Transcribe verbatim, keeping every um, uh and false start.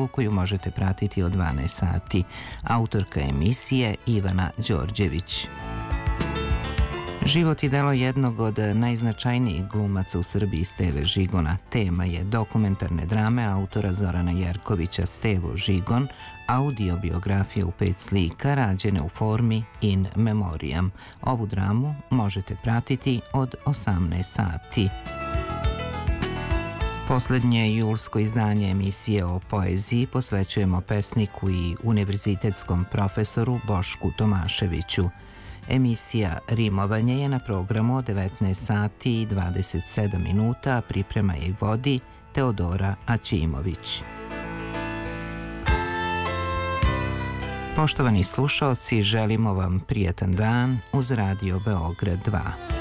Delu koju možete pratiti od dvanaest sati. Autorka emisije Ivana Đorđević. Život i delo jednog od najznačajnijih glumaca u Srbiji, Steve Žigona. Tema je dokumentarne drame autora Zorana Jerkovića Stevo Žigon, audiobiografija u pet slika rađene u formi in memoriam. Ovu dramu možete pratiti od osamnaest sati. Poslednje julsko izdanje emisije o poeziji posvećujemo pesniku i univerzitetskom profesoru Bošku Tomaševiću. Emisija Rimovanje je na programu od devetnaest sati i dvadeset sedam minuta, a priprema je i vodi Teodora Aćimović. Poštovani slušaoci, želimo vam prijatan dan uz Radio Beograd dva.